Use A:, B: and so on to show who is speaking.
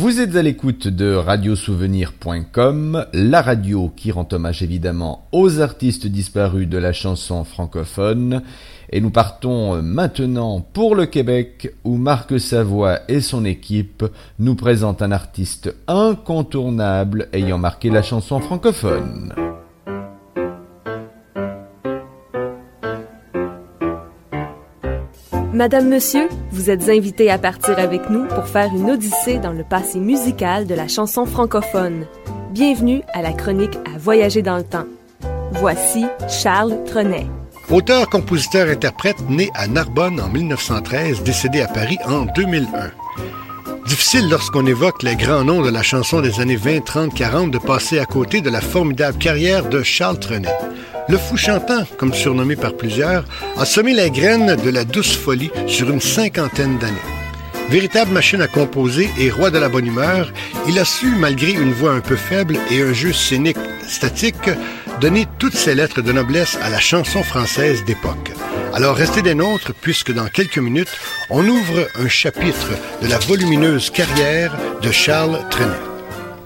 A: Vous êtes à l'écoute de radiosouvenir.com, la radio qui rend hommage évidemment aux artistes disparus de la chanson francophone. Et nous partons maintenant pour le Québec où Marc Savoie et son équipe nous présentent un artiste incontournable ayant marqué la chanson francophone.
B: Madame, Monsieur, vous êtes invités à partir avec nous pour faire une odyssée dans le passé musical de la chanson francophone. Bienvenue à la chronique à voyager dans le temps. Voici Charles Trenet.
C: Auteur, compositeur, interprète, né à Narbonne en 1913, décédé à Paris en 2001. Difficile lorsqu'on évoque les grands noms de la chanson des années 20, 30, 40 de passer à côté de la formidable carrière de Charles Trenet. Le fou chantant, comme surnommé par plusieurs, a semé les graines de la douce folie sur une cinquantaine d'années. Véritable machine à composer et roi de la bonne humeur, il a su, malgré une voix un peu faible et un jeu scénique statique, donner toutes ses lettres de noblesse à la chanson française d'époque. Alors restez des nôtres, puisque dans quelques minutes, on ouvre un chapitre de la volumineuse carrière de Charles Trenet.